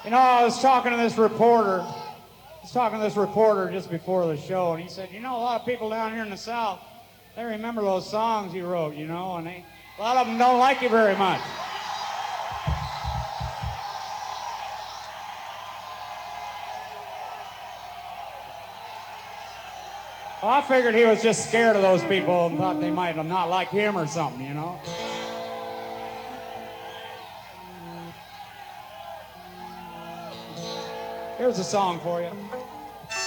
You know, I was talking to this reporter. Just before the show, and he said, you know, a lot of people down here in the South, they remember those songs you wrote, you know, and a lot of them don't like you very much. Well, I figured he was just scared of those people and thought they might not like him or something, you know. Here's a song for you.